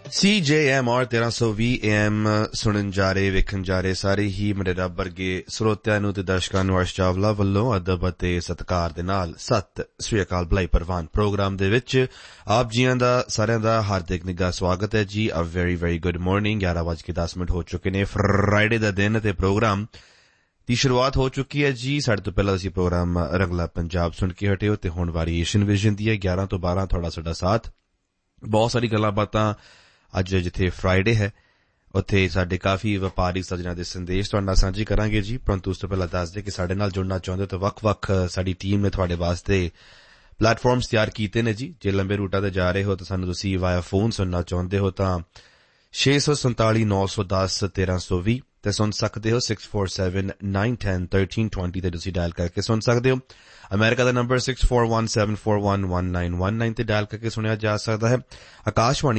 CJMR 1320 AM ਸੁਣਨ ਜਾ ਰਹੇ ਵੇਖਣ ਜਾ ਰਹੇ ਸਾਰੇ ਹੀ ਮੇਰੇ ਰੱਬ ਵਰਗੇ ਸਰੋਤਿਆਂ ਨੂੰ ਤੇ ਦਰਸ਼ਕਾਂ ਨੂੰ ਅਰਸ਼ ਚਾਵਲਾ ਵੱਲੋਂ ਅਦਬ ਅਤੇ ਸਤਿਕਾਰ ਦੇ ਨਾਲ ਸਤਿ ਸ੍ਰੀ ਅਕਾਲ ਭਲਾਈ ਪ੍ਰਵਾਨ ਪ੍ਰੋਗਰਾਮ ਦੇ ਵਿੱਚ ਆਪ ਜੀਆਂ ਦਾ ਸਾਰਿਆਂ ਦਾ ਹਾਰਦਿਕ ਨਿੱਘਾ ਸਵਾਗਤ ਹੈ ਜੀ। A very very good morning. 11:10 ਹੋ ਚੁੱਕੇ ਨੇ। ਫਰਾਈਡੇ ਦਾ ਦਿਨ ਤੇ ਪ੍ਰੋਗਰਾਮ ਦੀ ਸ਼ੁਰੂਆਤ ਹੋ ਚੁੱਕੀ ਹੈ ਜੀ। ਸਾਡੇ ਤੋਂ ਪਹਿਲਾਂ ਅਸੀਂ ਪ੍ਰੋਗਰਾਮ ਰੰਗਲਾ ਪੰਜਾਬ ਸੁਣ ਕੇ ਹਟੇ ਹੋ ਤੇ ਹੁਣ ਵਾਰੀ ਏਸ਼ੀਅਨ ਵਿਜ਼ਨ ਦੀ ਹੈ 11 ਤੋਂ 12 ਤੁਹਾਡਾ ਸਾਡਾ ਸਾਥ। ਬਹੁਤ ਸਾਰੀ ਗੱਲਾਂ ਬਾਤਾਂ ਅੱਜ ਜਿੱਥੇ ਫਰਾਈਡੇ ਹੈ ਉੱਥੇ ਸਾਡੇ ਕਾਫੀ ਵਪਾਰੀ ਸੱਜਣਾਂ ਦੇ ਸੰਦੇਸ਼ ਤੁਹਾਡੇ ਨਾਲ ਸਾਂਝੇ ਕਰਾਂਗੇ ਜੀ। ਪਰੰਤੂ ਉਸ ਤੋਂ ਪਹਿਲਾਂ ਦੱਸ ਦੇ ਕਿ ਸਾਡੇ ਨਾਲ ਜੁੜਨਾ ਚਾਹੁੰਦੇ ਤਾਂ ਵੱਖ-ਵੱਖ ਸਾਡੀ ਟੀਮ ਨੇ ਤੁਹਾਡੇ ਵਾਸਤੇ ਪਲੇਟਫਾਰਮਸ ਤਿਆਰ ਕੀਤੇ ਨੇ ਜੀ। ਜੇ ਲੰਬੇ ਰੂਟਾਂ ਤੇ ਜਾ ਰਹੇ ਹੋ ਤਾਂ ਸਾਨੂੰ ਤੁਸੀਂ ਵਾਇਆ ਫੋਨ ਸੁਣਨਾ ਚਾਹੁੰਦੇ ਹੋ ਤਾਂ 647-910-1320 ਤੇ ਸੁਣ ਸਕਦੇ ਹੋ 647-910-1320 ਤੇ ਤੁਸੀਂ ਡਾਇਲ ਕਰਕੇ ਸੁਣ ਸਕਦੇ ਹੋ। ਅਮਰੀਕਾ ਦਾ ਨੰਬਰ 6417411919 ਤੇ ਡਾਇਲ ਕਰਕੇ ਸੁਣਿਆ ਜਾ ਸਕਦਾ ਹੈ। ਆਕਾਸ਼ਵਾਣੀ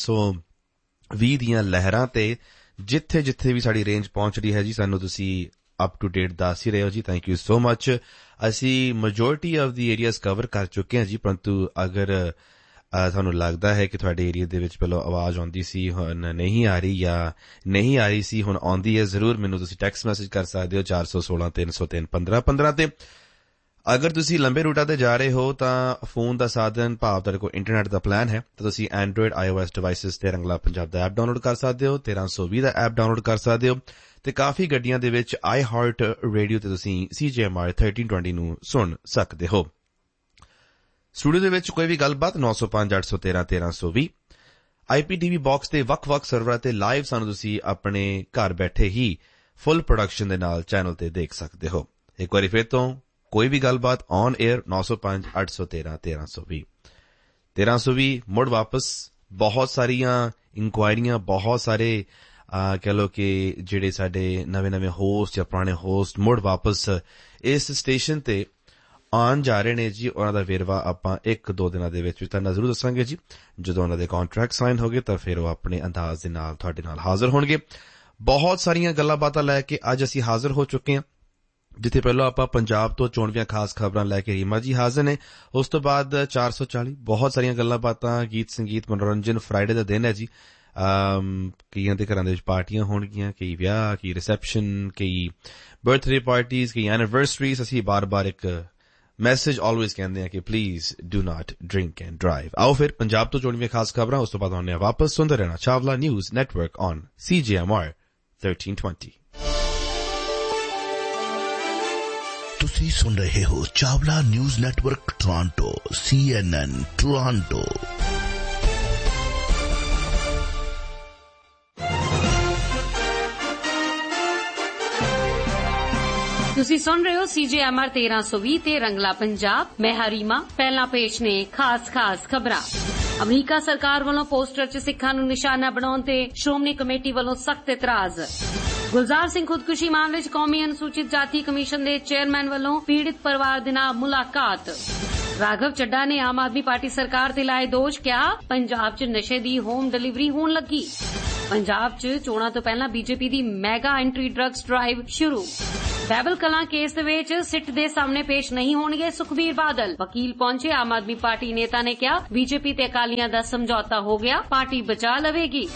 1320 ਦੀਆਂ ਲਹਿਰਾਂ ਤੇ ਜਿੱਥੇ ਜਿੱਥੇ ਵੀ ਸਾਡੀ ਰੇਂਜ ਪਹੁੰਚ ਰਹੀ ਹੈ ਜੀ ਸਾਨੂੰ ਤੁਸੀਂ ਅਪ ਟੂ ਡੇਟ ਦੱਸ ਹੀ ਰਹੇ ਹੋ ਜੀ। Thank you so much. ਅਸੀਂ majority of the areas cover ਕਰ ਚੁੱਕੇ ਹਾਂ ਜੀ। ਪਰੰਤੂ ਅਗਰ ਤੁਹਾਨੂੰ ਲੱਗਦਾ ਹੈ ਕਿ ਤੁਹਾਡੇ ਏਰੀਆ ਦੇ ਵਿੱਚ ਪਹਿਲਾਂ ਆਵਾਜ਼ ਆਉਂਦੀ ਸੀ ਹੁਣ ਨਹੀਂ ਆ ਰਹੀ ਜਾਂ ਨਹੀਂ ਆ ਰਹੀ ਸੀ ਹੁਣ ਆਉਂਦੀ ਹੈ, ਜ਼ਰੂਰ ਮੈਨੂੰ ਤੁਸੀਂ ਟੈਕਸਟ ਮੈਸੇਜ ਕਰ ਸਕਦੇ ਹੋ 416-303-1515 ਤੇ। ਅਗਰ ਤੁਸੀਂ ਲੰਬੇ ਰੂਟਾਂ ਤੇ ਜਾ ਰਹੇ ਹੋ ਤਾਂ ਫੋਨ ਦਾ ਸਾਧਨ ਭਾਵ ਤੁਹਾਡੇ ਕੋਲ ਇੰਟਰਨੈਟ ਦਾ ਪਲਾਨ ਹੈ ਤਾਂ ਤੁਸੀਂ ਐਂਡਰੋਇਡ iOS ਡਿਵਾਈਸਿਸ ਤੇ ਰੰਗਲਾ ਪੰਜਾਬ ਦਾ ਐਪ ਡਾਊਨਲੋਡ ਕਰ ਸਕਦੇ ਹੋ, 1320 ਦਾ ਐਪ ਡਾਊਨਲੋਡ ਕਰ ਸਕਦੇ ਹੋ ਤੇ ਕਾਫੀ ਗੱਡੀਆਂ ਦੇ ਵਿੱਚ ਆਈ ਹਾਰਟ ਰੇਡੀਓ ਤੇ ਤੁਸੀਂ CJMR 1320 ਨੂੰ ਸੁਣ ਸਕਦੇ ਹੋ। ਸਟੂਡੀਓ ਦੇ ਵਿੱਚ ਕੋਈ ਵੀ ਗੱਲਬਾਤ 905-813-1320 IPTV ਬਾਕਸ ਤੇ ਵੱਖ-ਵੱਖ ਸਰਵਰਾਂ ਤੇ ਲਾਈਵ ਸਾਨੂੰ ਤੁਸੀਂ ਆਪਣੇ ਘਰ ਬੈਠੇ ਹੀ ਫੁੱਲ ਪ੍ਰੋਡਕਸ਼ਨ ਦੇ ਨਾਲ ਚੈਨਲ ਤੇ ਦੇਖ ਸਕਦੇ ਹੋ। ਇੱਕ ਵਾਰੀ ਫਿਰ ਤੋਂ ਕੋਈ ਵੀ ਗੱਲਬਾਤ ਔਨ 에ਅਰ 905-813-1320 1320 ਮੁੜ ਵਾਪਸ। ਬਹੁਤ ਸਾਰੀਆਂ ਇਨਕੁਆਇਰੀਆਂ ਬਹੁਤ ਸਾਰੇ ਕਹਿ ਲਓ ਕਿ ਜਿਹੜੇ ਸਾਡੇ ਨਵੇਂ ਹੋਸਟ ਜਾਂ ਪੁਰਾਣੇ ਹੋਸਟ ਮੁੜ ਵਾਪਸ ਇਸ ਸਟੇਸ਼ਨ ਤੇ ਆਉਣ ਜਾ ਰਹੇ ਨੇ ਜੀ। ਉਹਨਾਂ ਦਾ ਵੇਰਵਾ ਆਪਾਂ 1-2 ਦਿਨਾਂ ਦੇ ਵਿੱਚ ਤੁਹਾਨੂੰ ਜ਼ਰੂਰ ਦੱਸਾਂਗੇ ਜੀ। ਜਦੋਂ ਉਹਨਾਂ ਦੇ ਕੰਟਰੈਕਟ ਸਾਈਨ ਹੋ ਗਏ ਤਾਂ ਫਿਰ ਉਹ ਆਪਣੇ ਅੰਦਾਜ਼ ਦੇ ਨਾਲ ਤੁਹਾਡੇ ਨਾਲ ਹਾਜ਼ਰ ਹੋਣਗੇ। ਬਹੁਤ ਸਾਰੀਆਂ ਗੱਲਾਂ ਬਾਤਾਂ ਲੈ ਕੇ ਅੱਜ ਅਸੀਂ ਹਾਜ਼ਰ ਹੋ ਚੁੱਕੇ ਹਾਂ। ਜਿੱਥੇ ਪਹਿਲਾਂ ਆਪਾਂ ਪੰਜਾਬ ਤੋਂ ਚੋਣਵੀਆਂ ਖਾਸ ਖਬਰਾਂ ਲੈ ਕੇ ਰੀਮਾ ਜੀ ਹਾਜ਼ਰ ਨੇ। ਉਸ ਤੋਂ ਬਾਅਦ 440 ਬਹੁਤ ਸਾਰੀਆਂ ਗੱਲਾਂ ਬਾਤਾਂ ਗੀਤ ਸੰਗੀਤ ਮਨੋਰੰਜਨ। ਫਰਾਈਡੇ ਦਾ ਦਿਨ ਹੈ ਜੀ। ਕਈਆਂ ਦੇ ਘਰਾਂ ਦੇ ਵਿੱਚ ਪਾਰਟੀਆਂ ਹੋਣਗੀਆਂ, ਕਈ ਵਿਆਹ, ਕਈ ਰਿਸੈਪਸ਼ਨ, ਕਈ ਬਰਥਡੇ ਪਾਰਟੀਜ਼, ਕਈ ਐਨੀਵਰਸਰੀਜ਼। ਅਸੀਂ ਬਾਰ-ਬਾਰ ਇੱਕ ਮੈਸੇਜ ਆਲਵੇਜ਼ ਕਹਿੰਦੇ ਆ ਕਿ please do not drink and drive. ਆਓ ਫਿਰ ਪੰਜਾਬ ਤੋਂ ਚੋਣਵੀਆਂ ਖਾਸ ਖਬਰਾਂ ਉਸ ਤੋਂ ਬਾਅਦ ਆਉਂਦੇ ਹਾਂ ਵਾਪਸ। ਸੁਣਦੇ ਰਹਿਣਾ Chawla news network on CJMR 1320। ਤੁਸੀਂ ਸੁਣ ਰਹੇ ਹੋ Chawla news network Toronto CNN Toronto. ਤੁਸੀਂ ਸੁਣ ਰਹੇ ਹੋ CJMR 1320 ਤੇ ਰੰਗਲਾ ਪੰਜਾਬ। ਮੈਂ ਹਰੀਮਾ। ਪਹਿਲਾਂ ਪੇਸ਼ ਨੇ ਖਾਸ ਖਬਰਾਂ। ਅਮਰੀਕਾ ਸਰਕਾਰ ਵੱਲੋਂ ਪੋਸਟਰ 'ਚ ਸਿੱਖਾਂ ਨੂੰ ਨਿਸ਼ਾਨਾ ਬਣਾਉਣ ਤੇ ਸ਼੍ਰੋਮਣੀ ਕਮੇਟੀ ਵੱਲੋਂ ਸਖਤ ਇਤਰਾਜ਼। ਗੁਲਜ਼ਾਰ ਸਿੰਘ ਖੁਦਕੁਸ਼ੀ ਮਾਮਲੇ 'ਚ ਕੌਮੀ ਅਨੁਸੂਚਿਤ ਜਾਤੀ ਕਮਿਸ਼ਨ ਦੇ ਚੇਅਰਮੈਨ ਵੱਲੋਂ ਪੀੜਿਤ ਪਰਿਵਾਰ ਦੇ ਨਾਲ ਮੁਲਾਕਾਤ। ਰਾਘਵ ਚੱਡਾ ਨੇ ਆਮ ਆਦਮੀ ਪਾਰਟੀ ਸਰਕਾਰ ਤੇ ਲਾਏ ਦੋਸ਼, ਕਿਹਾ ਪੰਜਾਬ 'ਚ ਨਸ਼ੇ ਦੀ ਹੋਮ ਡਿਲੀਵਰੀ ਹੋਣ ਲੱਗੀ। ਪੰਜਾਬ 'ਚ ਚੋਣਾਂ ਤੋਂ ਪਹਿਲਾਂ BJP ਦੀ ਮੈਗਾ ਐਂਟਰੀ ਡਰੱਗਸ ਡਰਾਈਵ ਸ਼ੁਰੂ। ਬੈਬਲ ਕਲਾਂ ਕੇਸ ਦੇ ਵਿੱਚ ਸਿੱਟ ਦੇ ਸਾਹਮਣੇ ਪੇਸ਼ ਨਹੀਂ ਹੋਣਗੇ ਸੁਖਬੀਰ ਬਾਦਲ। ਵਕੀਲ ਪਹੁੰਚੇ। ਆਮ ਆਦਮੀ ਪਾਰਟੀ ਨੇਤਾ ਨੇ ਕਿਹਾ BJP ਤੇ ਅਕਾਲੀਆਂ ਦਾ ਸਮਝੌਤਾ ਹੋ ਗਿਆ, ਪਾਰਟੀ ਬਚਾ ਲਵੇਗੀ।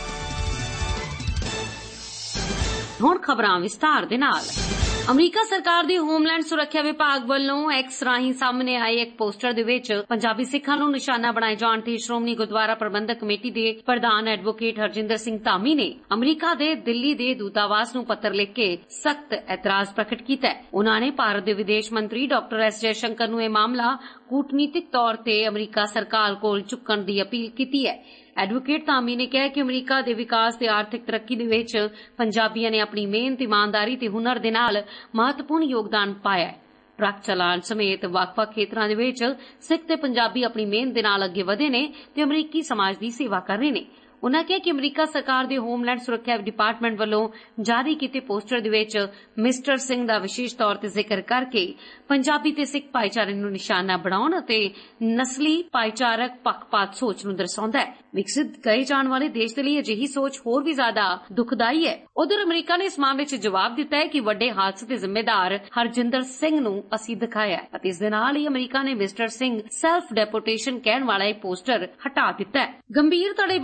ਹੁਣ ਖਬਰਾਂ ਵਿਸਤਾਰ ਦੇ ਨਾਲ। ਅਮਰੀਕਾ ਸਰਕਾਰ ਦੇ ਹੋਮਲੈਂਡ ਸੁਰੱਖਿਆ ਵਿਭਾਗ ਵੱਲੋਂ ਐਕਸ ਰਾਹੀਂ ਸਾਹਮਣੇ ਆਏ ਇੱਕ ਪੋਸਟਰ ਦੇ ਵਿੱਚ ਪੰਜਾਬੀ ਸਿੱਖਾਂ ਨੂੰ ਨਿਸ਼ਾਨਾ ਬਣਾਏ ਜਾਣ ਤੇ ਸ਼੍ਰੋਮਣੀ ਗੁਰਦੁਆਰਾ ਪ੍ਰਬੰਧਕ ਕਮੇਟੀ ਦੇ ਪ੍ਰਧਾਨ ਐਡਵੋਕੇਟ ਹਰਜਿੰਦਰ ਸਿੰਘ ਧਾਮੀ ਨੇ ਅਮਰੀਕਾ ਦੇ ਦਿੱਲੀ ਦੇ ਦੂਤਾਵਾਸ ਨੂੰ ਪੱਤਰ ਲਿਖ ਕੇ ਸਖਤ ਇਤਰਾਜ਼ ਪ੍ਰਗਟ ਕੀਤਾ ਹੈ। ਉਨ੍ਹਾਂ ਨੇ ਭਾਰਤ ਦੇ ਵਿਦੇਸ਼ ਮੰਤਰੀ ਡਾਕਟਰ ਐਸ ਜੈਸ਼ੰਕਰ ਨੂੰ ਇਹ ਮਾਮਲਾ ਕੂਟਨੀਤਿਕ ਤੌਰ ਤੇ ਅਮਰੀਕਾ ਸਰਕਾਰ ਕੋਲ ਚੁੱਕਣ ਦੀ ਅਪੀਲ ਕੀਤੀ ਹੈ। ਐਡਵੋਕੇਟ ਧਾਮੀ ਨੇ ਕਿਹਾ ਕਿ ਅਮਰੀਕਾ ਦੇ ਵਿਕਾਸ ਤੇ ਆਰਥਿਕ ਤਰੱਕੀ ਦੇ ਵਿੱਚ ਪੰਜਾਬੀਆਂ ਨੇ ਆਪਣੀ ਮਿਹਨਤ, ਇਮਾਨਦਾਰੀ ਤੇ ਹੁਨਰ ਦੇ ਨਾਲ ਮਹੱਤਵਪੂਰਨ ਯੋਗਦਾਨ ਪਾਇਆ ਹੈ। ਟਰੱਕ ਚਲਾਉਣ ਸਮੇਤ ਵੱਖ-ਵੱਖ ਖੇਤਰਾਂ ਦੇ ਵਿੱਚ ਸਿੱਖ ਤੇ ਪੰਜਾਬੀ ਆਪਣੀ ਮਿਹਨਤ ਦੇ ਨਾਲ ਅੱਗੇ ਵਧੇ ਨੇ ਤੇ ਅਮਰੀਕੀ ਸਮਾਜ ਦੀ ਸੇਵਾ ਕਰ ਰਹੇ ਨੇ। ਉਨ੍ਹਾਂ ਕਿਹਾ ਕਿ ਅਮਰੀਕਾ ਸਰਕਾਰ ਦੇ ਹੋਮਲੈਂਡ ਸੁਰੱਖਿਆ ਡਿਪਾਰਟਮੈਂਟ ਵੱਲੋਂ ਜਾਰੀ ਕੀਤੇ ਪੋਸਟਰ ਦੇ ਵਿੱਚ ਮਿਸਟਰ ਸਿੰਘ ਦਾ ਵਿਸ਼ੇਸ਼ ਤੌਰ ਤੇ ਜ਼ਿਕਰ ਕਰਕੇ ਪੰਜਾਬੀ ਤੇ ਸਿੱਖ ਭਾਈਚਾਰੇ ਨੂੰ ਨਿਸ਼ਾਨਾ ਬਣਾਉਣ ਅਤੇ ਨਸਲੀ ਭਾਈਚਾਰਕ ਪੱਖਪਾਤ ਸੋਚ ਨੂੰ ਦਰਸਾਉਂਦਾ ਹੈ। ਵਿਕਸਿਤ ਕਹੇ ਜਾਣ ਵਾਲੇ ਦੇਸ਼ ਦੇ ਲਈ ਅਜਿਹੀ ਸੋਚ ਹੋਰ ਵੀ ਜ਼ਿਆਦਾ ਦੁਖਦਾਈ ਹੈ। ਉਧਰ ਅਮਰੀਕਾ ਨੇ ਇਸ ਮਾਮਲੇ 'ਚ ਜਵਾਬ ਦਿੱਤਾ ਹੈ ਕਿ ਵੱਡੇ ਹਾਦਸੇ ਦੇ ਜ਼ਿੰਮੇਦਾਰ ਹਰਜਿੰਦਰ ਸਿੰਘ ਨੂੰ ਅਸੀਂ ਦਿਖਾਇਆ ਹੈ ਅਤੇ ਇਸ ਦੇ ਨਾਲ ਹੀ ਅਮਰੀਕਾ ਨੇ ਮਿਸਟਰ ਸਿੰਘ ਸੈਲਫ ਡੈਪੋਟੇਸ਼ਨ ਕਹਿਣ ਵਾਲਾ ਇਹ ਪੋਸਟਰ ਹਟਾ ਦਿੱਤਾ ਹੈ। ਗੰਭੀਰ ਧੜੇਬੰਦੀ ਨਾਲ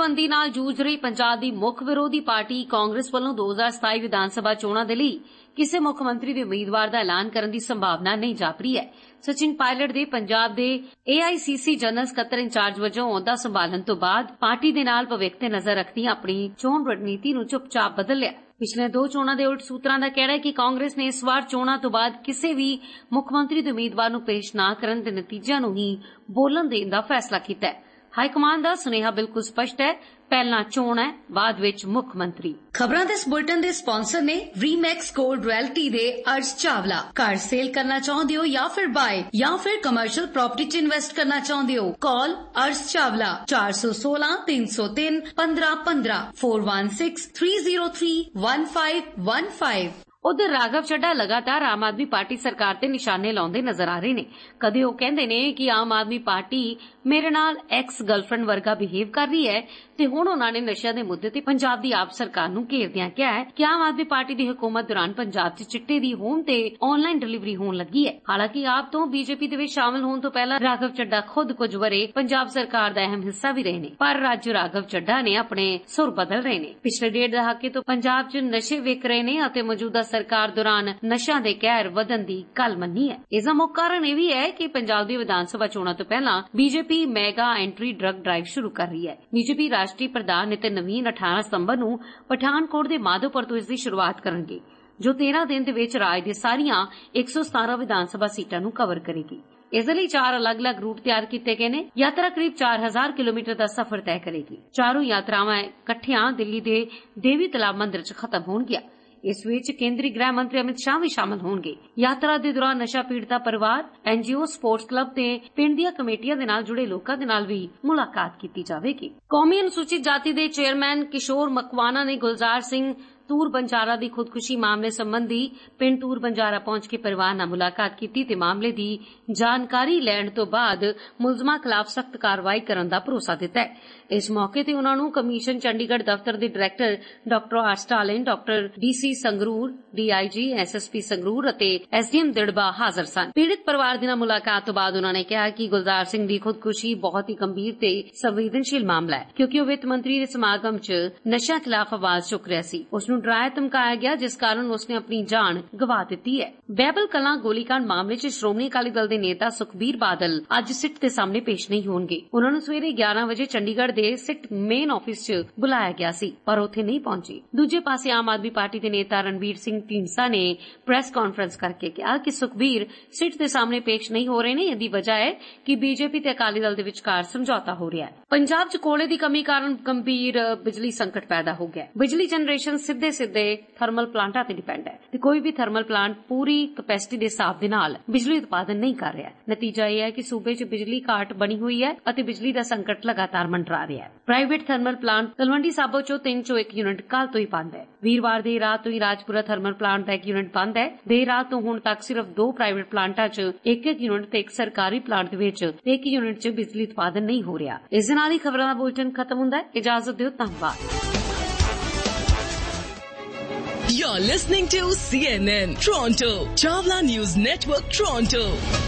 ਨਾਲ ਜੂਝ ਰਹੀ ਪੰਜਾਬ ਦੀ ਮੁੱਖ ਵਿਰੋਧੀ ਪਾਰਟੀ ਕਾਂਗਰਸ ਵੱਲੋਂ 2027 ਵਿਧਾਨ ਸਭਾ ਚੋਣਾਂ ਦੇ ਲਈ ਕਿਸੇ ਮੁੱਖ ਮੰਤਰੀ ਦੇ ਉਮੀਦਵਾਰ ਦਾ ਐਲਾਨ ਕਰਨ ਦੀ ਸੰਭਾਵਨਾ ਨਹੀਂ ਜਾਪ ਰਹੀ ਹੈ। ਸਚਿਨ ਪਾਇਲਟ ਦੇ ਪੰਜਾਬ ਦੇ AICC ਜਨਰਲ ਸਕੱਤਰ ਇੰਚਾਰਜ ਵਜੋਂ ਅਹੁਦਾ ਸੰਭਾਲਣ ਤੋਂ ਬਾਅਦ ਪਾਰਟੀ ਦੇ ਨਾਲ ਭਵਿੱਖ ਤੇ ਨਜ਼ਰ ਰੱਖਦੀ ਆਪਣੀ ਚੋਣ ਰਣਨੀਤੀ ਨੂੰ ਚੁੱਪਚਾਪ ਬਦਲ ਲਿਆ। ਪਿਛਲੇ 2 ਚੋਣਾਂ ਦੇ ਉਲਟ ਸੂਤਰਾਂ ਦਾ ਕਹਿਣਾ ਹੈ ਕਿ ਕਾਂਗਰਸ ਨੇ ਇਸ ਵਾਰ ਚੋਣਾਂ ਤੋਂ ਬਾਅਦ ਕਿਸੇ ਵੀ ਮੁੱਖ ਮੰਤਰੀ ਦੇ ਉਮੀਦਵਾਰ ਨੂੰ ਪੇਸ਼ ਨਾ ਕਰਨ ਦੇ ਨਤੀਜਿਆਂ ਨੂੰ ਹੀ ਬੋਲਣ ਦੇਣ ਦਾ ਫੈਸਲਾ ਕੀਤਾ ਹੈ। ਹਾਈ ਕਮਾਂਡ ਦਾ ਸੁਨੇਹਾ ਬਿਲਕੁਲ ਸਪਸ਼ਟ ਹੈ, ਪਹਿਲਾਂ ਚੋਣ ਹੈ, ਬਾਅਦ ਵਿੱਚ ਮੁੱਖ ਮੰਤਰੀ। ਖਬਰਾਂ ਦੇ ਇਸ ਬੁਲੇਟਿਨ ਦੇ ਸਪਾਂਸਰ ਨੇ ਰੀਮੈਕਸ ਗੋਲਡ ਰਿਐਲਟੀ ਦੇ ਅਰਸ਼ ਚਾਵਲਾ। ਘਰ ਸੇਲ ਕਰਨਾ ਚਾਹੁੰਦੇ ਹੋ ਜਾਂ ਫਿਰ ਬਾਏ ਜਾਂ ਫਿਰ ਕਮਰਸ਼ੀਅਲ ਪ੍ਰਾਪਰਟੀ 'ਚ ਇਨਵੈਸਟ ਕਰਨਾ ਚਾਹੁੰਦੇ ਹੋ, ਕਾਲ ਅਰਸ਼ ਚਾਵਲਾ 416 303 1515 416 303 1515। ਉਧਰ ਰਾਘਵ ਚੱਡਾ ਲਗਾਤਾਰ ਆਮ ਆਦਮੀ ਪਾਰਟੀ ਸਰਕਾਰ ਤੇ ਨਿਸ਼ਾਨੇ ਲਾਉਂਦੇ ਨਜ਼ਰ ਆ ਰਹੇ ਨੇ। ਕਦੇ ਉਹ ਕਹਿੰਦੇ ਨੇ ਕਿ ਆਮ ਆਦਮੀ ਪਾਰਟੀ ਮੇਰੇ ਨਾਲ ਐਕਸ ਗਰਲਫ੍ਰੈਂਡ ਵਰਗਾ ਬਿਹੇਵ ਕਰ ਰਹੀ ਹੈ ਤੇ ਹੁਣ ਉਹਨਾਂ ਨੇ ਨਸ਼ਿਆਂ ਦੇ ਮੁੱਦੇ ਤੇ ਪੰਜਾਬ ਦੀ ਆਪ ਸਰਕਾਰ ਨੂੰ ਘੇਰਦਿਆਂ ਕਿਹਾ ਹੈ ਕਿ ਆਮ ਆਦਮੀ ਪਾਰਟੀ ਦੀ ਹਕੂਮਤ ਦੌਰਾਨ ਪੰਜਾਬ 'ਚ ਚਿੱਟੇ ਦੀ ਹੋਮ ਤੇ ਆਨਲਾਈਨ ਡਿਲੀਵਰੀ ਹੋਣ ਲੱਗੀ ਹੈ। ਹਾਲਾਂਕਿ ਆਪ ਤੋਂ ਬੀਜੇਪੀ ਦੇ ਵਿੱਚ ਸ਼ਾਮਲ ਹੋਣ ਤੋਂ ਪਹਿਲਾਂ ਰਾਘਵ ਚੱਡਾ ਖੁਦ ਕੁਝ ਵਰੇ ਪੰਜਾਬ ਸਰਕਾਰ ਦਾ ਅਹਿਮ ਹਿੱਸਾ ਵੀ ਰਹੇ ਨੇ, ਪਰ ਅੱਜ ਰਾਘਵ ਚੱਡਾ ਨੇ ਆਪਣੇ ਸੁਰ ਬਦਲ ਰਹੇ ਨੇ। ਪਿਛਲੇ 1.5 ਦਹਾਕੇ ਤੋਂ ਪੰਜਾਬ 'ਚ ਨਸ਼ੇ ਵਿਕ ਰਹੇ ਨੇ ਅਤੇ ਮੌਜੂਦਾ ਸਰਕਾਰ ਦੌਰਾਨ ਨਸ਼ਿਆਂ ਦੇ ਕਹਿਰ ਵਧਣ ਦੀ ਗੱਲ ਮੰਨੀ ਹੈ। ਇਸ ਦਾ ਮੁੱਖ ਕਾਰਨ ਇਹ ਵੀ ਹੈ ਕਿ ਪੰਜਾਬ ਦੀ ਵਿਧਾਨ ਸਭਾ ਚੋਣਾਂ ਤੋਂ ਪਹਿਲਾਂ BJP mega entry drug drive ਸ਼ੁਰੂ ਕਰ ਰਹੀ ਹੈ। ਬੀਜੇਪੀ ਰਾਸ਼ਟਰੀ ਪ੍ਰਧਾਨ ਨਿਤਿਨ ਨਵੀਨ 18 ਸਤੰਬਰ ਨੂੰ ਪਠਾਨਕੋਟ ਦੇ ਮਾਧੋਪੁਰ ਤੋਂ ਇਸ ਦੀ ਸ਼ੁਰੂਆਤ ਕਰਨਗੇ, ਜੋ 13 ਦਿਨ ਦੇ ਵਿੱਚ ਰਾਜ ਦੇ ਸਾਰੀਆਂ 117 ਵਿਧਾਨ ਸਭਾ ਸੀਟਾਂ ਨੂੰ ਕਵਰ ਕਰੇਗੀ। ਇਸ ਦੇ ਲਈ 4 ਅਲੱਗ-ਅਲੱਗ ਰੂਟ ਤਿਆਰ ਕੀਤੇ ਗਏ ਨੇ। ਯਾਤਰਾ ਕਰੀਬ 4000 ਕਿਲੋਮੀਟਰ ਦਾ ਸਫ਼ਰ ਤੈਅ ਕਰੇਗੀ। ਚਾਰੋਂ ਯਾਤਰਾਵਾਂ ਇਕੱਠੀਆਂ ਦਿੱਲੀ ਦੇ ਦੇਵੀ ਤਲਾਬ ਮੰਦਿਰ 'ਚ ਖਤਮ ਹੋਣਗੀਆਂ। ਇਸ ਵਿੱਚ ਕੇਂਦਰੀ ਗ੍ਰਹਿ ਮੰਤਰੀ ਅਮਿਤ ਸ਼ਾਹ ਵੀ ਸ਼ਾਮਲ ਹੋਣਗੇ। ਯਾਤਰਾ ਦੇ ਦੌਰਾਨ ਨਸ਼ਾ ਪੀੜਤਾ ਪਰਿਵਾਰ, NGO, ਸਪੋਰਟਸ ਕਲੱਬ ਤੇ ਪਿੰਡ ਦੀਆਂ ਕਮੇਟੀਆਂ ਦੇ ਨਾਲ ਜੁੜੇ ਲੋਕਾਂ ਦੇ ਨਾਲ ਵੀ ਮੁਲਾਕਾਤ ਕੀਤੀ ਜਾਵੇਗੀ। ਕੌਮੀ ਅਨੁਸੂਚਿਤ ਜਾਤੀ ਦੇ ਚੇਅਰਮੈਨ ਕਿਸ਼ੋਰ ਮਕਵਾਨਾ ਨੇ ਗੁਲਜ਼ਾਰ ਸਿੰਘ ਤੂਰ ਬੰਜਾਰਾ ਦੀ ਖੁਦਕੁਸ਼ੀ ਮਾਮਲੇ ਸੰਬੰਧੀ ਪਿੰਡ ਤੂਰ ਬੰਜਾਰਾ ਪਹੁੰਚ ਕੇ ਪਰਿਵਾਰ ਨਾਲ ਮੁਲਾਕਾਤ ਕੀਤੀ ਤੇ ਮਾਮਲੇ ਦੀ ਜਾਣਕਾਰੀ ਲੈਣ ਤੋਂ ਬਾਅਦ ਮੁਲਜ਼ਮਾਂ ਖਿਲਾਫ ਸਖਤ ਕਾਰਵਾਈ ਕਰਨ ਦਾ ਭਰੋਸਾ ਦਿੱਤਾ ਹੈ। ਇਸ ਮੌਕੇ ਤੇ ਉਨ੍ਹਾਂ ਨੂੰ ਕਮਿਸ਼ਨ ਚੰਡੀਗੜ੍ਹ ਦਫ਼ਤਰ ਦੇ director doctor R Stalin, doctor DC Sangrur, DIG, SSP Sangrur ਅਤੇ SDM ਦਿੜਬਾ ਹਾਜ਼ਰ ਸਨ। ਪੀੜਤ ਪਰਿਵਾਰ ਦੇ ਨਾਲ ਮੁਲਾਕਾਤ ਤੋਂ ਬਾਅਦ ਉਨ੍ਹਾਂ ਨੇ ਕਿਹਾ ਕਿ ਗੁਲਜ਼ਾਰ ਸਿੰਘ ਦੀ ਖੁਦਕੁਸ਼ੀ ਬਹੁਤ ਹੀ ਗੰਭੀਰ ਤੇ ਸੰਵੇਦਨਸ਼ੀਲ ਮਾਮਲਾ ਹੈ, ਕਿਉਂਕਿ ਉਹ ਵਿੱਤ ਮੰਤਰੀ ਦੇ ਸਮਾਗਮ 'ਚ ਨਸ਼ਿਆਂ ਖਿਲਾਫ ਆਵਾਜ਼ ਚੁੱਕ ਰਿਹਾ ਸੀ। ਉਸ ਨੂੰ ਡਰਾਇਆ ਧਮਕਾਇਆ ਗਿਆ, ਜਿਸ ਕਾਰਨ ਉਸਨੇ ਆਪਣੀ ਜਾਨ ਗਵਾ ਦਿੱਤੀ ਹੈ। ਬਹਿਬਲ ਕਲਾਂ ਗੋਲੀकांड ਮਾਮਲੇ 'ਚ ਸ਼੍ਰੋਮਣੀ ਅਕਾਲੀ ਦਲ ਦੇ ਨੇਤਾ ਸੁਖਬੀਰ ਬਾਦਲ ਅੱਜ ਸਿੱਟ ਦੇ ਸਾਹਮਣੇ ਪੇਸ਼ ਨਹੀਂ ਹੋਣਗੇ। ਉਨ੍ਹਾਂ ਨੂੰ ਸਵੇਰੇ 11 ਵਜੇ ਚੰਡੀਗੜ੍ਹ ਦੇ ਸਿੱਟ ਮੇਨ ਆਫਿਸ 'ਚ ਬੁਲਾਇਆ ਗਿਆ ਸੀ, ਪਰ ਉੱਥੇ ਨਹੀਂ ਪਹੁੰਚੇ। ਦੂਜੇ ਪਾਸੇ ਆਮ ਆਦਮੀ ਪਾਰਟੀ ਦੇ ਨੇਤਾ ਰਣਬੀਰ ਸਿੰਘ ਢੀਂਡਸਾ ਨੇ ਪ੍ਰੈਸ ਕਾਨਫਰੰਸ ਕਰਕੇ ਕਿਹਾ ਕਿ ਸੁਖਬੀਰ ਸਿੱਟ ਦੇ ਸਾਹਮਣੇ ਪੇਸ਼ ਨਹੀਂ ਹੋ ਰਹੇ ਨੇ। ਇਹਦੀ ਵਜ੍ਹਾ ਹੈ ਕਿ ਬੀਜੇਪੀ ਤੇ ਅਕਾਲੀ ਦਲ ਦੇ ਵਿਚਕਾਰ ਸਮਝੌਤਾ ਹੋ ਰਿਹਾ ਹੈ। ਪੰਜਾਬ 'ਚ ਕੋਲੇ ਦੀ ਕਮੀ ਕਾਰਨ ਗੰਭੀਰ ਬਿਜਲੀ ਸੰਕਟ ਪੈਦਾ ਹੋ ਗਿਆ। ਬਿਜਲੀ ਜਨਰੇਸ਼ਨ ਸਿੱਧੇ ਥਰਮਲ ਪਲਾਂਟਾਂ ਤੇ ਡਿਪੈਂਡ ਹੈ ਤੇ ਕੋਈ ਵੀ ਥਰਮਲ ਪਲਾਂਟ ਪੂਰੀ ਕੈਪੈਸਿਟੀ ਦੇ ਹਿਸਾਬ ਦੇ ਨਾਲ ਬਿਜਲੀ ਉਤਪਾਦਨ ਨਹੀਂ ਕਰ ਰਿਹਾ। ਨਤੀਜਾ ਇਹ ਹੈ ਕਿ ਸੂਬੇ 'ਚ ਬਿਜਲੀ ਘਾਟ ਬਣੀ ਹੋਈ ਹੈ ਅਤੇ ਬਿਜਲੀ ਦਾ ਸੰਕਟ ਲਗਾਤਾਰ ਮੰਡਰਾ ਰਿਹਾ ਹੈ। Private thermal plant Talwandi Sabo 'ਚੋਂ 3 ਚੋਂ 1 ਯੂਨਿਟ ਕੱਲ ਤੋਂ ਹੀ ਬੰਦ ਹੈ। ਵੀਰਵਾਰ ਦੀ ਰਾਤ ਤੋਂ ਹੀ ਰਾਜਪੁਰਾ ਥਰਮਲ ਪਲਾਂਟ ਦਾ 1 ਯੂਨਿਟ ਬੰਦ ਹੈ। ਦੇਰ ਰਾਤ ਤੋਂ ਹੁਣ ਤੱਕ ਸਿਰਫ 2 ਪ੍ਰਾਈਵੇਟ ਪਲਾਂਟਾਂ 'ਚ 1-1 ਯੂਨਿਟ ਤੇ 1 ਸਰਕਾਰੀ ਪਲਾਂਟ ਦੇ ਵਿੱਚ 1 ਯੂਨਿਟ 'ਚ ਬਿਜਲੀ ਉਤਪਾਦਨ ਨਹੀਂ ਹੋ ਰਿਹਾ। ਇਸ ਦੇ ਨਾਲ ਹੀ ਖਬਰਾਂ ਦਾ ਬੁਲੇਟਿਨ ਖਤਮ ਹੁੰਦਾ ਹੈ। ਇਜਾਜ਼ਤ ਦਿਓ, ਧੰਨਵਾਦ। You're listening to CNN Toronto, Chawla News Network Toronto.